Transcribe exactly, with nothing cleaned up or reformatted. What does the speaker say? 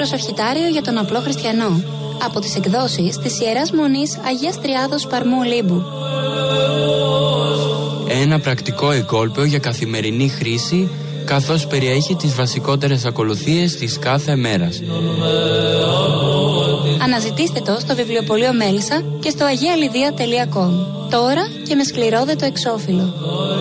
προσευχητάριο για τον απλό χριστιανό. Από τις εκδόσεις της Ιεράς Μονής Αγίας Τριάδος Παρμού Ολύμπου. Ένα πρακτικό εγκόλπαιο για καθημερινή χρήση, καθώς περιέχει τις βασικότερες ακολουθίες της κάθε μέρας. Αναζητήστε το στο βιβλιοπωλείο Μέλισσα και στο αγία λιδία τελεία κομ. Τώρα και με σκληρόδετο εξώφυλλο.